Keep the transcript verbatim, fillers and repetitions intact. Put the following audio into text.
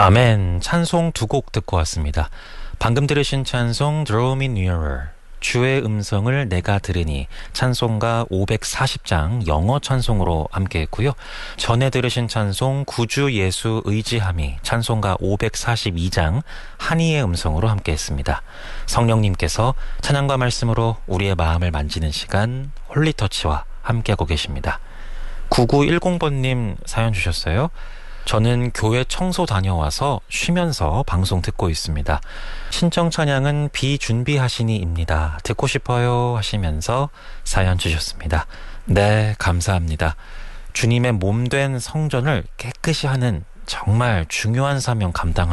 아멘. 찬송 두 곡 듣고 왔습니다. 방금 들으신 찬송 Draw Me Nearer, 주의 음성을 내가 들으니, 찬송가 오백사십 장 영어 찬송으로 함께했고요. 전에 들으신 찬송 구주 예수 의지함이, 찬송가 오백사십이 장 한이의 음성으로 함께했습니다. 성령님께서 찬양과 말씀으로 우리의 마음을 만지는 시간, 홀리터치와 함께하고 계십니다. 구구일공 번님 사연 주셨어요. 저는 교회 청소 다녀와서 쉬면서 방송 듣고 있습니다. 신청 찬양은 비준비하시니입니다. 듣고 싶어요 하시면서 사연 주셨습니다. 네, 감사합니다. 주님의 몸된 성전을 깨끗이 하는 정말 중요한 사명 감당하는